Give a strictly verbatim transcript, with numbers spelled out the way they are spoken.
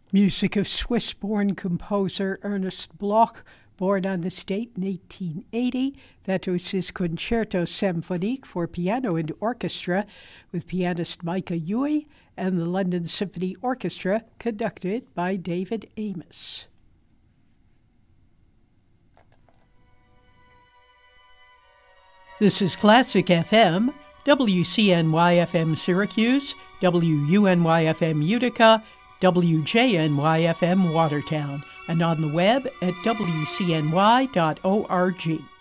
Music of Swiss-born composer Ernest Bloch, born on this date in eighteen eighty. That was his Concerto Symphonique for piano and orchestra with pianist Micah Huey and the London Symphony Orchestra, conducted by David Amos. This is Classic F M, W C N Y F M Syracuse, W U N Y F M Utica, W J N Y F M Watertown, and on the web at W C N Y dot org.